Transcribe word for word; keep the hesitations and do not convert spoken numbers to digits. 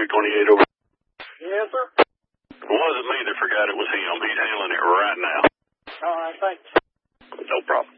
three twenty-eight over. Yes, sir. It wasn't me that forgot it was him. He's handling it right now. All right, thanks. No problem.